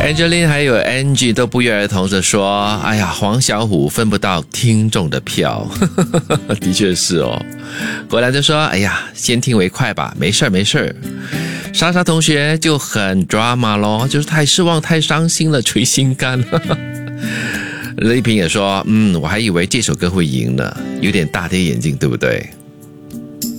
Angeline 还有 Angie 都不约而同的说，哎呀，黄小琥分不到听众的票。的确是哦。果然就说，哎呀，先听为快吧，没事没事。莎莎同学就很 drama 咯，就是太失望太伤心了，捶心肝。丽萍也说，我还以为这首歌会赢呢，有点大跌眼镜，对不对？